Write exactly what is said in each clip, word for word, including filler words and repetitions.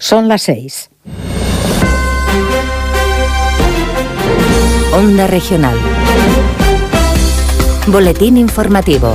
Son las seis. Onda Regional. Boletín informativo.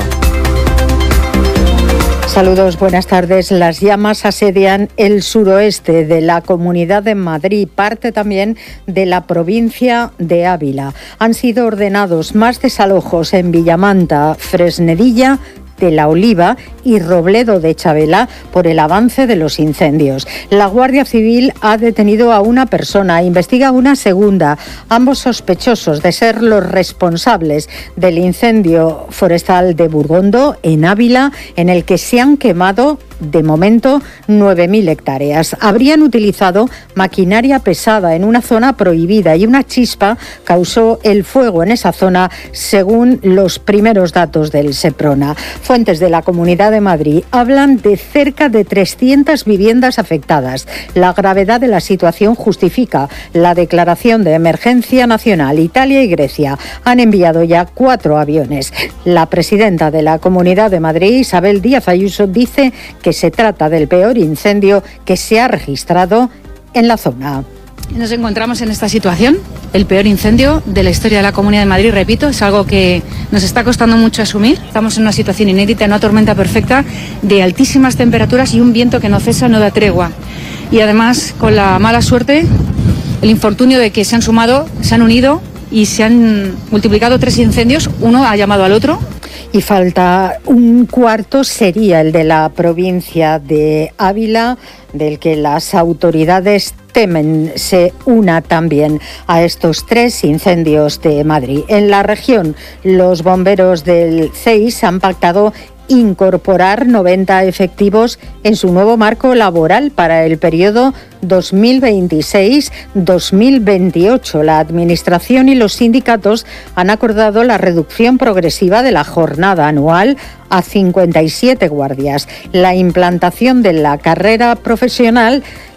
Saludos, buenas tardes. Las llamas asedian el suroeste de la Comunidad de Madrid, parte también de la provincia de Ávila. Han sido ordenados más desalojos en Villamanta, Fresnedilla, de la Oliva y Robledo de Chavela por el avance de los incendios. La Guardia Civil ha detenido a una persona, investiga a una segunda, ambos sospechosos de ser los responsables del incendio forestal de Burgondo, en Ávila, en el que se han quemado de momento nueve mil hectáreas. Habrían utilizado maquinaria pesada en una zona prohibida y una chispa causó el fuego en esa zona, según los primeros datos del Seprona. Fuentes de la Comunidad de Madrid hablan de cerca de trescientas viviendas afectadas. La gravedad de la situación justifica la declaración de emergencia nacional. Italia y Grecia han enviado ya cuatro aviones. La presidenta de la Comunidad de Madrid, Isabel Díaz Ayuso, dice que se trata del peor incendio que se ha registrado en la zona. Nos encontramos en esta situación, el peor incendio de la historia de la Comunidad de Madrid, repito, es algo que nos está costando mucho asumir. Estamos en una situación inédita, en una tormenta perfecta de altísimas temperaturas y un viento que no cesa, no da tregua. Y además, con la mala suerte, el infortunio de que se han sumado, se han unido y se han multiplicado tres incendios, uno ha llamado al otro. Y falta un cuarto, sería el de la provincia de Ávila, del que las autoridades temen se una también a estos tres incendios de Madrid. En la región, los bomberos del C E I S han pactado incorporar noventa efectivos en su nuevo marco laboral para el periodo dos mil veintiséis dos mil veintiocho. La Administración y los sindicatos han acordado la reducción progresiva de la jornada anual a cincuenta y siete guardias. La implantación de la carrera profesional